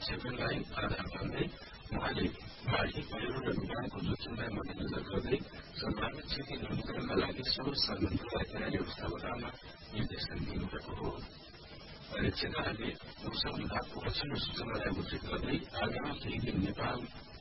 क्षेत्रलाई आधार मान्दै उहाँले बाढ़ी पहिरो र विमानको जोखिमलाई मध्यनजर गर्दै सम्भावित क्षति न्यूनीकरणका लागि सबै साधनहरूलाई तयारी अवस्था बनाउन निर्देशन दिनुभएको हो। परीक्षकहरूले मौसम विभागको पछिल्लो सूचनालाई उद्धृत गर्दै आगामी केही दिन नेपाल